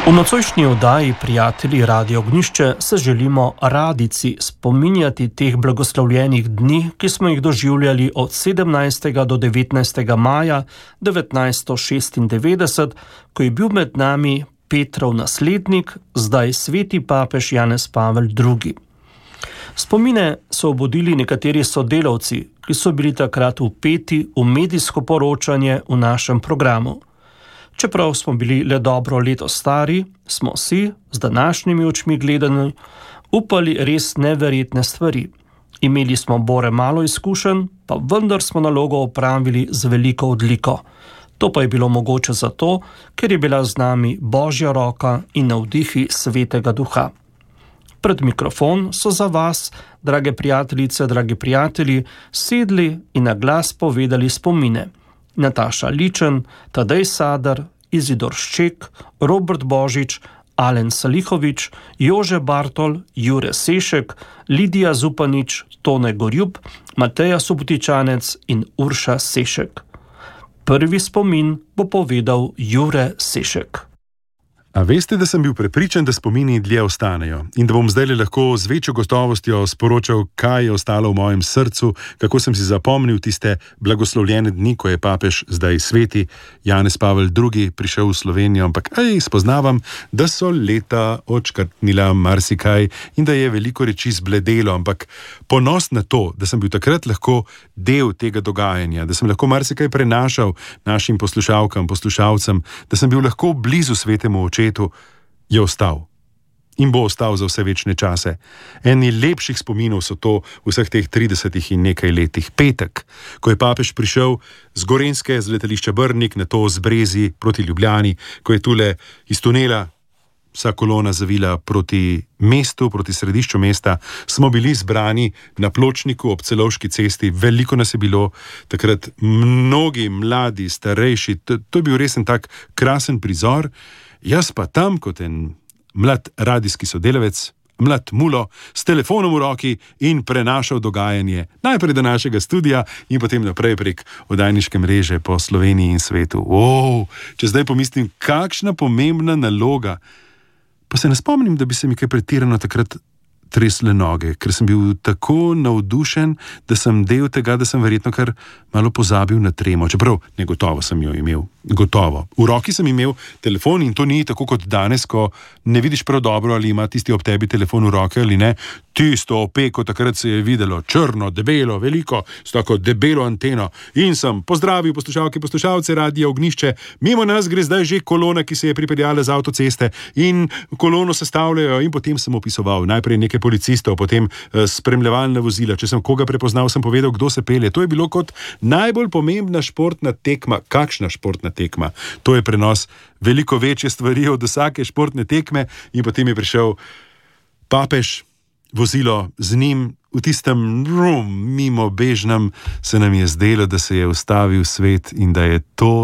V nocojšnji oddaji Prijatelji Radia Ognjišče se želimo radici spominjati teh blagoslovljenih dni, ki smo jih doživljali od 17. do 19. maja 1996, ko je bil med nami Petrov naslednik, zdaj sveti papež Janez Pavel II. Spomine so obudili nekateri sodelavci, ki so bili takrat vpeti v medijsko poročanje v našem programu. Čeprav smo bili le dobro leto stari, smo si, z današnjimi očmi gledani, upali res neverjetne stvari. Imeli smo bore malo izkušenj, pa vendar smo nalogo opravili z veliko odliko. To pa je bilo mogoče zato, ker je bila z nami Božja roka in navdihi Svetega Duha. Pred mikrofon so za vas, drage prijateljice, dragi prijatelji, sedli in na glas povedali spomine. Nataša Ličen, Tadej Sadar, Izidor Šček, Robert Božič, Alen Salihovič, Jože Bartol, Jure Sešek, Lidija Zupanič, Tone Gorjub, Mateja Subotičanec in Urša Sešek. Prvi spomin bo povedal Jure Sešek. A veste, da sem bil prepričan, da spomini dlje ostanejo in da bom zdaj lahko z večjo gotovostjo sporočal, kaj je ostalo v mojem srcu, kako sem si zapomnil tiste blagoslovljene dni, ko je papež, zdaj sveti, Janez Pavel II. Prišel v Slovenijo, ampak spoznavam, da so leta odškrtnila marsikaj in da je veliko reči zbledelo, ampak ponos na to, da sem bil takrat lahko del tega dogajanja, da sem lahko marsikaj prenašal našim poslušalkam, poslušalcem, da sem bil lahko blizu svetemu očetu, je ostal in bo ostal za vse večne čase. Eni lepših spominov so to vseh teh 30 in nekaj letih. Petek, ko je papež prišel z Gorenjske, z letališča Brnik, na to z Brezi proti Ljubljani, ko je tule iz tunela vsa kolona zavila proti mestu, proti središču mesta, smo bili zbrani na pločniku ob Celovški cesti. Veliko nas je bilo takrat, mnogi mladi, starejši. To je bil res en tak krasen prizor. Jaz pa tam kot en mlad radijski sodelavec, mlad mulo, s telefonom v roki in prenašal dogajanje najprej do našega studia in potem naprej prek oddajniške mreže po Sloveniji in svetu. Če zdaj pomislim, kakšna pomembna naloga. Pa se ne spomnim, da bi se mi kaj pretirano takrat tresle noge, ker sem bil tako navdušen, da sem del tega, da sem verjetno kar malo pozabil na tremo. Čeprav negotovo sem jo imel. Gotovo. V roki sem imel telefon in to ni tako kot danes, ko ne vidiš prav dobro, ali ima tisti ob tebi telefon v roke ali ne. Tisto opeko takrat se je videlo, črno, debelo, veliko, s tako debelo anteno. In sem pozdravil poslušalke, poslušalce Radia Ognjišče. Mimo nas gre zdaj že kolona, ki se je pripeljala z avtoceste in kolono sestavljajo in potem sem opisoval najprej nekaj policistov, potem spremljevalna vozila. Če sem koga prepoznal, sem povedal, kdo se pelje. To je bilo kot najbolj pomembna športna tekma. Kakšna športna tekma? To je prenos veliko večje stvari od vsake športne tekme in potem je prišel papež, vozilo z njim, v tistem mimo bežnem se nam je zdelo, da se je ustavil svet in da je to